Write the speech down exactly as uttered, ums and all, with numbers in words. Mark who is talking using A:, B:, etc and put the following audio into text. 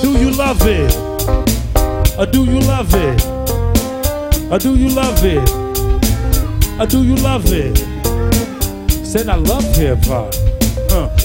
A: do you love it? Or do you love it? Or do you love it? Or do you love it? Said I love hip hop. Uh,